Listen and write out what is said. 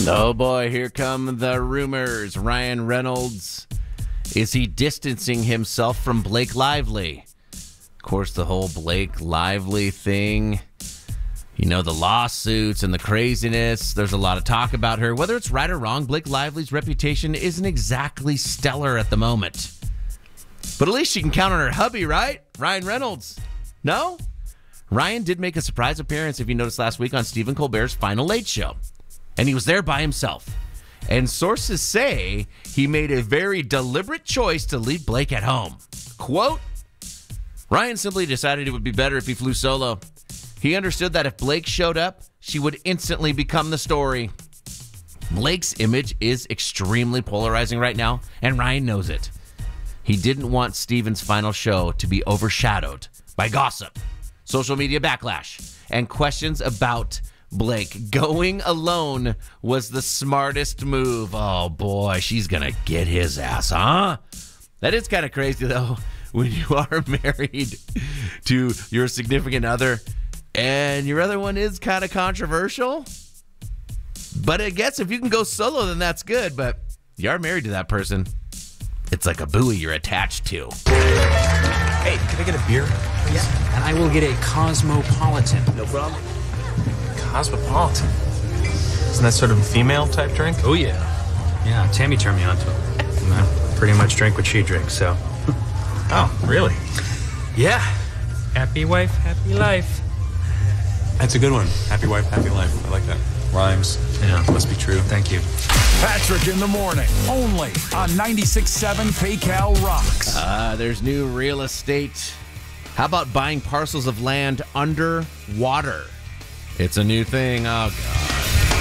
Oh boy, here come the rumors. Ryan Reynolds, is he distancing himself from Blake Lively? Of course, the whole Blake Lively thing, you know, the lawsuits and the craziness. There's a lot of talk about her. Whether it's right or wrong, Blake Lively's reputation isn't exactly stellar at the moment. But at least she can count on her hubby, right? Ryan Reynolds. No? Ryan did make a surprise appearance, if you noticed last week, on Stephen Colbert's Final Late Show. And he was there by himself. And sources say he made a very deliberate choice to leave Blake at home. Quote, Ryan simply decided it would be better if he flew solo. He understood that if Blake showed up, she would instantly become the story. Blake's image is extremely polarizing right now, and Ryan knows it. He didn't want Stephen's final show to be overshadowed by gossip, social media backlash, and questions about Blake. Going alone was the smartest move. Oh, boy, she's going to get his ass, huh? That is kind of crazy, though, when you are married to your significant other and your other one is kind of controversial. But I guess if you can go solo, then that's good. But you are married to that person. It's like a buoy you're attached to. Hey, can I get a beer, please? Yeah, and I will get a Cosmopolitan. No problem. Cosmopolitan? Isn't that sort of a female type drink? Oh, yeah. Yeah, Tammy turned me onto it. And I pretty much drink what she drinks, so. Oh, really? Yeah. Happy wife, happy life. That's a good one. Happy wife, happy life. I like that. Rhymes. Yeah. Must be true. Thank you. Patrick in the morning, only on 96.7 PayCal Rocks. There's new real estate. How about buying parcels of land underwater? It's a new thing. Oh, God.